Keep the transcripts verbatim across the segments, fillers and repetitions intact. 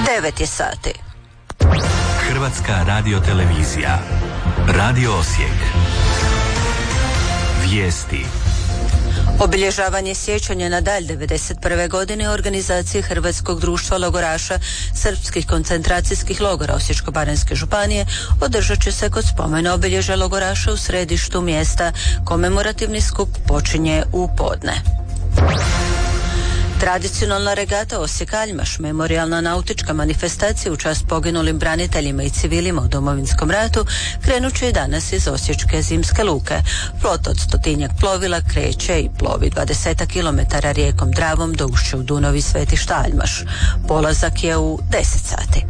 devet je sati. Hrvatska radiotelevizija. Radio Osijek. Vijesti. Obilježavanje sjećanja na dalj devedeset prve godine u organizaciji Hrvatskog društva logoraša srpskih koncentracijskih logora Osječko-baranjske županije održat će se kod spomena obilježja logoraša u središtu mjesta. Komemorativni skup počinje u podne. Tradicionalna regata Osijek-Aljmaš, memorijalna nautička manifestacija u čast poginulim braniteljima i civilima u Domovinskom ratu, krenut će i danas iz Osječke zimske luke. Flot od stotinjak plovila kreće i plovi dvadeset kilometara rijekom Dravom do ušća u Dunav i Svetišta Aljmaš. Polazak je u deset sati.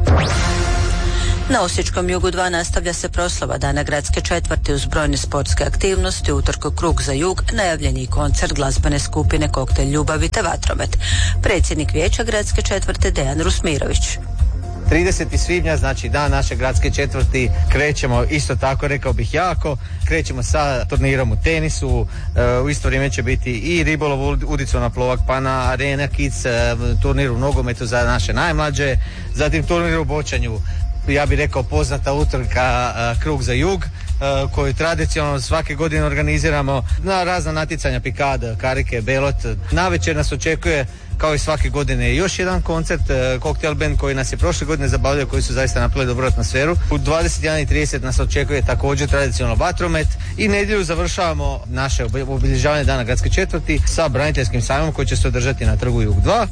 Na Osječkom jugu dva nastavlja se proslava Dana gradske četvrti uz brojne sportske aktivnosti, utorko Krug za jug, najavljen je koncert glazbene skupine Koktel ljubavi te vatromet. Predsjednik vijeća gradske četvrte Dejan Rusmirović. tridesetog svibnja, znači dan naše gradske četvrti, krećemo isto tako, rekao bih jako, krećemo sa turnirom u tenisu, u isto vrijeme će biti i ribolov, udicovna plovak, pa na Arena Kids, turnir u nogometu za naše najmlađe, zatim turnir u bočanju, ja bih rekao poznata utrka uh, Krug za jug, uh, koju tradicionalno svake godine organiziramo na razna natjecanja, pikad, karike, belot. Navečer nas očekuje kao i svake godine još jedan koncert, uh, Koktel band koji nas je prošle godine zabavljao, koji su zaista napravili dobru atmosferu. U dvadeset jedan i trideset nas očekuje također tradicionalno vatromet i nedjelju završavamo naše obilježavanje Dana gradske četvrti sa braniteljskim sajmom koji će se održati na Trgu Jug dva.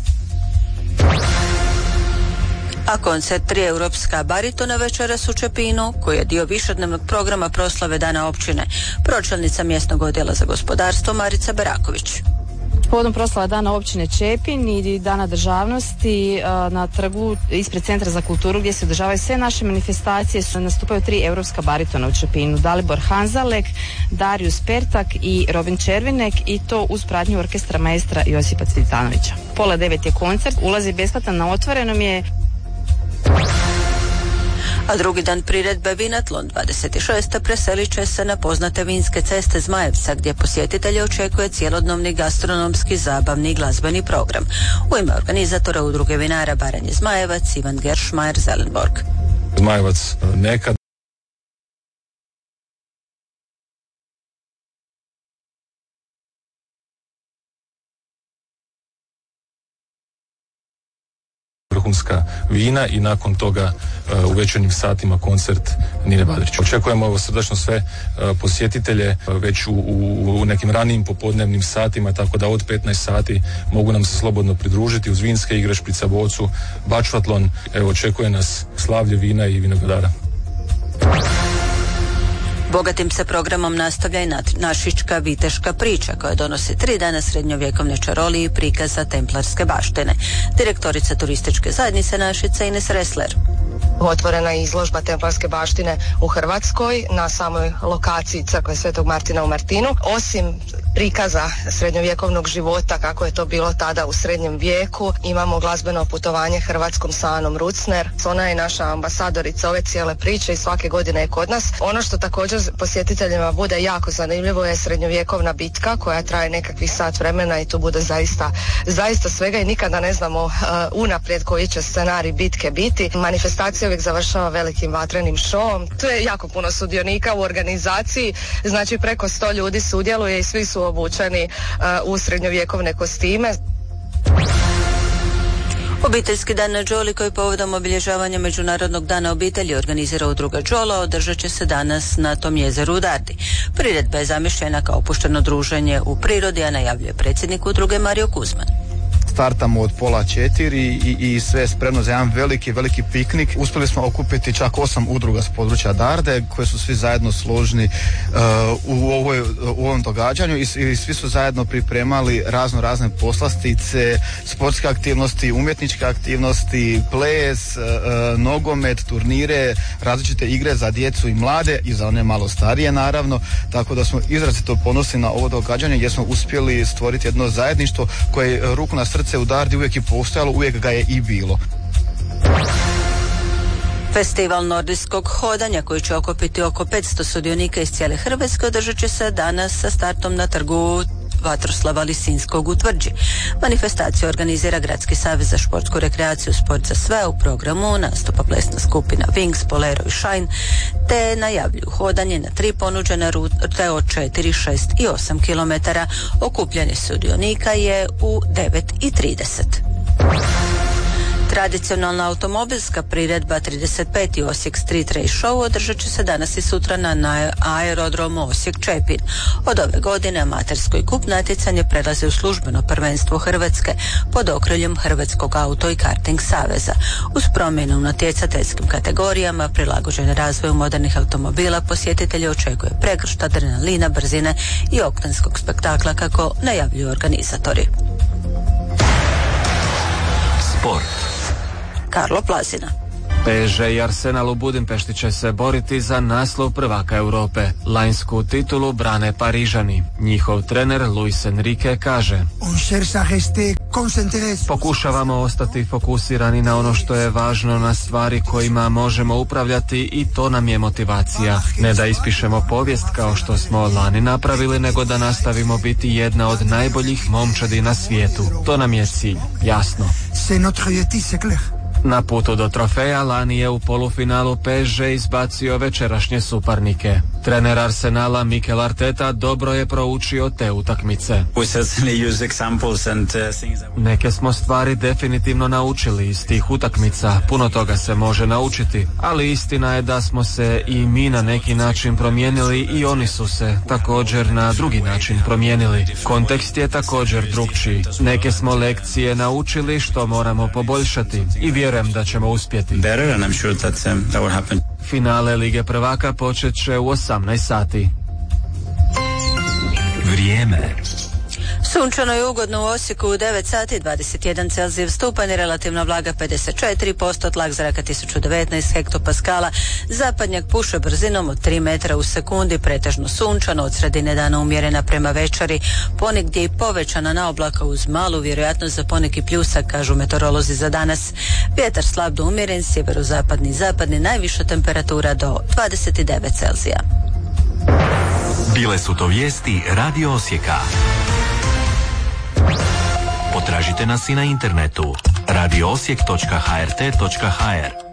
A koncert tri europska baritona večeras u Čepinu, koji je dio višednevnog programa proslave Dana općine. Pročelnica mjesnog odjela za gospodarstvo Marica Beraković. Povodom proslava Dana općine Čepin i Dana državnosti na trgu ispred Centra za kulturu gdje se održavaju sve naše manifestacije su nastupaju tri europska baritona u Čepinu. Dalibor Hanzalek, Darius Pertak i Robin Červinek, i to uz pratnju orkestra maestra Josipa Cvitanovića. Pola devet je koncert, ulaz je besplatan, na otvorenom je. A drugi dan priredbe Vinatlon dvadeset šest preselit će se na poznate vinske ceste Zmajevca, gdje posjetitelje očekuje cjelodnevni gastronomski, zabavni i glazbeni program. U ime organizatora Udruge vinara Baranje Zmajevac, Ivan Geršmajer Zelenborg. Zmajevac nekad vrhunska vina i nakon toga uh, u večernjim satima koncert Nine Badrić. Očekujemo ovo srdačno sve uh, posjetitelje uh, već u, u, u nekim ranijim popodnevnim satima, tako da od petnaest sati mogu nam se slobodno pridružiti uz vinske igre, šprica bocu, bačvatlon. Evo, očekuje nas slavlje vina i vinogradara. Bogatim se programom nastavlja i našička viteška priča koja donosi tri dana srednjovjekovne čarolije i prikaza templarske baštine. Direktorica turističke zajednice Našica Ines Resler. Otvorena je izložba templarske baštine u Hrvatskoj na samoj lokaciji crkve Svetog Martina u Martinu. Osim prikaza srednjovjekovnog života kako je to bilo tada u srednjem vijeku, imamo glazbeno putovanje hrvatskom sa Anom Rucner. Ona je naša ambasadorica ove cijele priče i svake godine je kod nas. Ono što također posjetiteljima bude jako zanimljivo je srednjovjekovna bitka koja traje nekakvih sat vremena i tu bude zaista, zaista svega i nikada ne znamo uh, unaprijed koji će scenarij bitke biti. Manifestacija uvijek završava velikim vatrenim šovom. Tu je jako puno sudionika u organizaciji, znači preko sto ljudi sudjeluje i svi su obučeni uh, u srednjovjekovne kostime. Obiteljski dan na Đoli koji povodom obilježavanja Međunarodnog dana obitelji organizira Udruga Đola održat će se danas na tom jezeru u Dardi. Priredba je zamišljena kao opušteno druženje u prirodi, a najavljuje predsjednik udruge Mario Kuzman. Startamo od pola četiri i, i sve je spremno za jedan veliki, veliki piknik. Uspjeli smo okupiti čak osam udruga s područja Darde koje su svi zajedno složni uh, u, ovoj, u ovom događanju i, i svi su zajedno pripremali razno razne poslastice, sportske aktivnosti, umjetničke aktivnosti, ples, uh, nogomet, turnire, različite igre za djecu i mlade i za one malo starije naravno, tako da smo izrazito ponosni na ovo događanje gdje smo uspjeli stvoriti jedno zajedništvo koje ruku na srce u Dardi uvijek je postojalo, uvijek ga je i bilo. Festival nordijskog hodanja koji će okupiti oko petsto sudionika iz cijele Hrvatske održat će se danas sa startom na trgu Vatroslava Lisinskog u Tvrđi. Manifestaciju organizira Gradski savez za športsku rekreaciju Sport za sve. U programu nastupa plesna skupina Wings, Bolero i Shine, te najavljuju hodanje na tri ponuđene rute od četiri, šest i osam kilometara. Okupljanje sudionika je u devet i trideset. Tradicionalna automobilska priredba trideset peti Osijek Street Race Show održat će se danas i sutra na aerodromu Osijek-Čepin. Od ove godine amatersko i kup natjecanje prelazi u službeno prvenstvo Hrvatske pod okriljem Hrvatskog auto i karting saveza. Uz promjenu u natjecateljskim kategorijama prilagođene razvoju modernih automobila, posjetitelje očekuje pregršt adrenalina, brzine i oktanskog spektakla, kako najavljuju organizatori. Sport. Karlo Plazina. P S G i Arsenal u Budimpešti će se boriti za naslov prvaka Europe. Lanjsku titulu brane Parižani. Njihov trener Luis Enrique kaže: pokušavamo ostati fokusirani na ono što je važno, na stvari kojima možemo upravljati, i to nam je motivacija. Ne da ispišemo povijest kao što smo lani napravili, nego da nastavimo biti jedna od najboljih momčadi na svijetu. To nam je cilj, jasno. Na putu do trofeja lani je u polufinalu P S G izbacio večerašnje suparnike. Trener Arsenala Mikel Arteta dobro je proučio te utakmice. Neke smo stvari definitivno naučili iz tih utakmica, puno toga se može naučiti, ali istina je da smo se i mi na neki način promijenili i oni su se također na drugi način promijenili. Kontekst je također drukčiji. Neke smo lekcije naučili što moramo poboljšati i vjerujem da ćemo uspjeti. Finale Lige prvaka počet će u osamnaest sati. Vrijeme. Sunčano i ugodno u Osijeku u devet sati, dvadeset jedan Celzijev stupanj, relativna vlaga pedeset četiri posto, tlak zraka tisuću devetnaest hektopaskala, zapadnjak puše brzinom od tri metra u sekundi, pretežno sunčano, od sredine dana umjerena prema večeri, ponegdje i povećana na oblaka uz malu vjerojatnost za poneki pljusak, kažu meteorolozi za danas. Vjetar slab do umjeren, sjeverozapadni i zapadni, najviša temperatura do dvadeset devet Celzija. Bile su to vijesti Radio Osijeka. Potražite nas i na internetu radio osijek točka h r t točka h r.